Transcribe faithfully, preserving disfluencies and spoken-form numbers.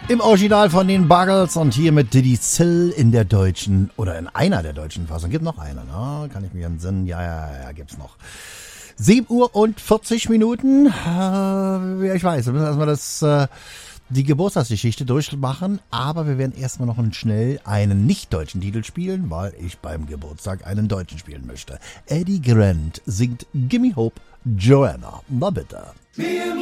Im Original von den Buggles und hier mit Diddy Sill in der deutschen, oder in einer der deutschen Fassung. Gibt noch eine, ne? Kann ich mich entsinnen? Ja, ja, ja, gibt's noch. sieben Uhr und vierzig Minuten. Äh, ja, ich weiß, wir müssen erstmal das, äh, die Geburtstagsgeschichte durchmachen, aber wir werden erstmal noch schnell einen nicht-deutschen Titel spielen, weil ich beim Geburtstag einen deutschen spielen möchte. Eddie Grant singt Gimme Hope, Joanna. Na bitte.